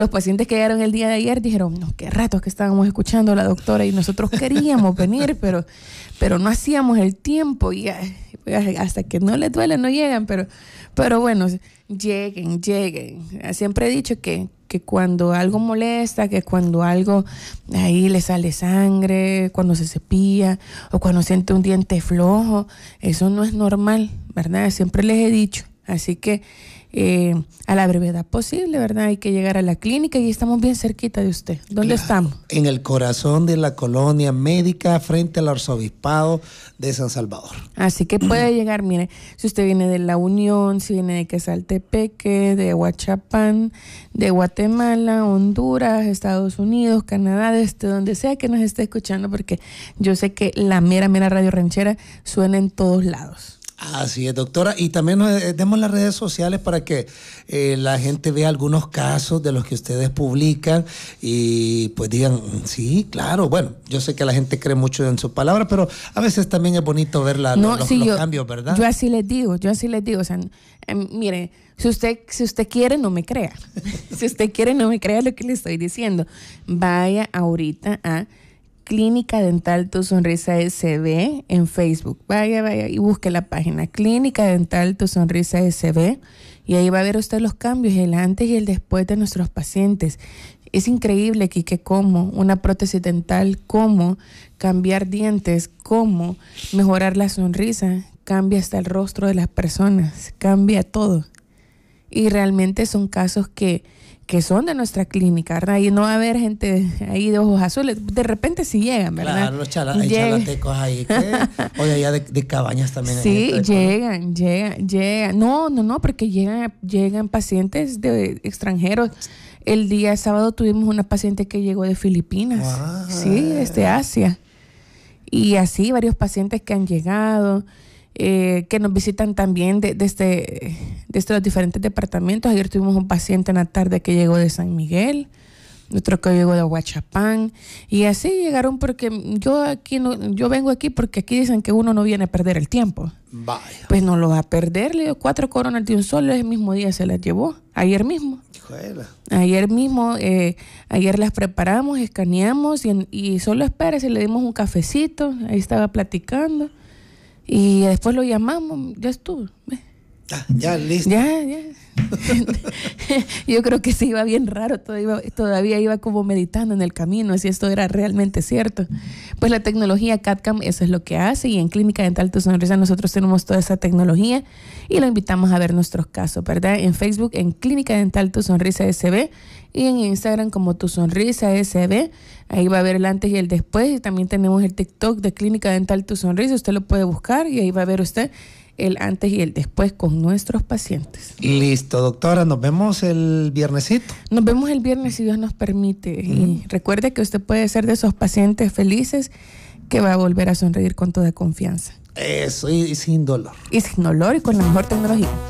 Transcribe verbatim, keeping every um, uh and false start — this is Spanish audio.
Los pacientes que llegaron el día de ayer dijeron, no, qué rato que estábamos escuchando a la doctora y nosotros queríamos venir, pero, pero no hacíamos el tiempo y ay, hasta que no les duele no llegan, pero, pero bueno, lleguen, lleguen. Siempre he dicho que, que cuando algo molesta, que cuando algo ahí le sale sangre, cuando se cepilla o cuando siente un diente flojo, eso no es normal, ¿verdad? Siempre les he dicho. Así que eh, a la brevedad posible, ¿verdad? Hay que llegar a la clínica y estamos bien cerquita de usted. ¿Dónde claro, estamos? En el corazón de la colonia médica, frente al arzobispado de San Salvador. Así que puede llegar, mire, si usted viene de La Unión, si viene de Quesaltepeque, de Huachapán, de Guatemala, Honduras, Estados Unidos, Canadá, desde donde sea que nos esté escuchando, porque yo sé que la mera, mera radio ranchera suena en todos lados. Así es, doctora. Y también nos, eh, demos las redes sociales para que eh, la gente vea algunos casos de los que ustedes publican y pues digan, sí, claro. Bueno, yo sé que la gente cree mucho en su palabra, pero a veces también es bonito ver la, no, los, sí, los yo, cambios, ¿verdad? Yo así les digo, yo así les digo. O sea, eh, mire, si usted, si usted quiere, no me crea. Si usted quiere, no me crea lo que le estoy diciendo. Vaya ahorita a Clínica Dental Tu Sonrisa S B en Facebook. Vaya, vaya y busque la página Clínica Dental Tu Sonrisa S B y ahí va a ver usted los cambios, el antes y el después de nuestros pacientes. Es increíble, Quique, cómo una prótesis dental, cómo cambiar dientes, cómo mejorar la sonrisa, cambia hasta el rostro de las personas, cambia todo. Y realmente son casos que que son de nuestra clínica, ¿verdad? Y no va a haber gente ahí de ojos azules. De repente sí llegan, ¿verdad? Claro, los chala, hay chalatecos ahí. Que, o de allá de, de Cabañas también. Sí, llegan, llegan, llegan. No, no, no, porque llegan, llegan pacientes de extranjeros. El día sábado tuvimos una paciente que llegó de Filipinas. Wow. Sí, desde Asia. Y así varios pacientes que han llegado. Eh, que nos visitan también desde de, de, de, de los diferentes departamentos. Ayer tuvimos un paciente en la tarde que llegó de San Miguel, otro que llegó de Huachapán, y así llegaron porque yo aquí no, yo vengo aquí porque aquí dicen que uno no viene a perder el tiempo. Vaya. Pues no lo va a perder, le dio cuatro coronas de un solo, ese mismo día se las llevó, ayer mismo. Hijuela. Ayer mismo, eh, ayer las preparamos, escaneamos y, y solo espérese, le dimos un cafecito, ahí estaba platicando. Y después lo llamamos, ya estuvo. Ah, ya, listo. Ya, ya. Yo creo que sí iba bien raro, todavía, todavía iba como meditando en el camino, si esto era realmente cierto. Pues la tecnología C A D C A M, eso es lo que hace, y en Clínica Dental Tu Sonrisa nosotros tenemos toda esa tecnología y lo invitamos a ver nuestros casos, ¿verdad? En Facebook, en Clínica Dental Tu Sonrisa S B, y en Instagram como Tu Sonrisa S B. Ahí va a ver el antes y el después, y también tenemos el TikTok de Clínica Dental Tu Sonrisa, usted lo puede buscar y ahí va a ver usted el antes y el después con nuestros pacientes. Listo, doctora, nos vemos el viernesito. Nos vemos el viernes si Dios nos permite. Mm. Y recuerde que usted puede ser de esos pacientes felices que va a volver a sonreír con toda confianza. Eso, y, y sin dolor. Y sin dolor y con la mejor tecnología.